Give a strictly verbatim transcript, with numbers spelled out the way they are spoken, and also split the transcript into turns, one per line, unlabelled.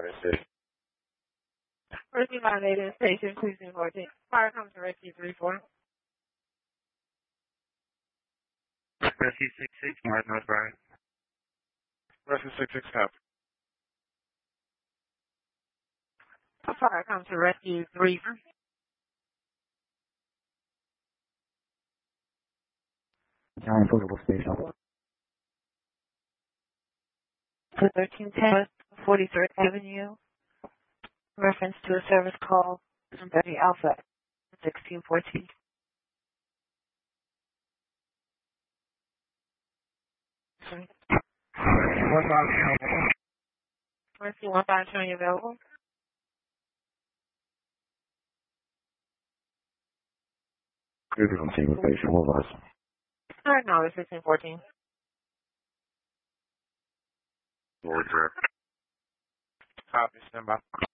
United States.
Rescue United Station, Cleveland fourteen. Fire comes to Rescue three four.
Rescue six six, North North Brian.
Rescue six six half.
Fire comes to Rescue three four.
Giant Portable Station.
thirteen ten forty-third Avenue. Reference to a service call from thirty Alpha sixteen fourteen. Sorry.
One five.
Rescue one five showing available.
Cleveland Team Station, what was?
Alright, no, it's sixteen fourteen.
Lord Drip. Copy, stand by.